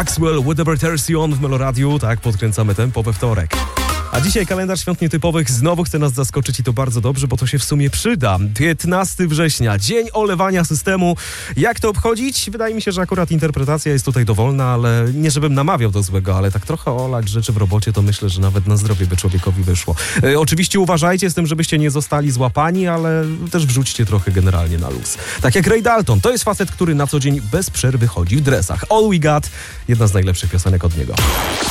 Maxwell, Whatever Turns You On w Meloradiu. Tak, podkręcamy tempo we wtorek. A dzisiaj kalendarz świąt nietypowych znowu chce nas zaskoczyć i to bardzo dobrze, bo to się w sumie przyda. 15 września, dzień olewania systemu. Jak to obchodzić? Wydaje mi się, że akurat interpretacja jest tutaj dowolna, ale nie żebym namawiał do złego, ale tak trochę olać rzeczy w robocie, to myślę, że nawet na zdrowie by człowiekowi wyszło. Oczywiście uważajcie z tym, żebyście nie zostali złapani, ale też wrzućcie trochę generalnie na luz. Tak jak Ray Dalton, to jest facet, który na co dzień bez przerwy chodzi w dresach. All We Got, jedna z najlepszych piosenek od niego.